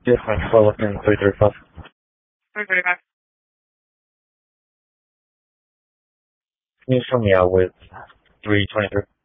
Yes, I'm following 335. 335. Can you show me out with 323?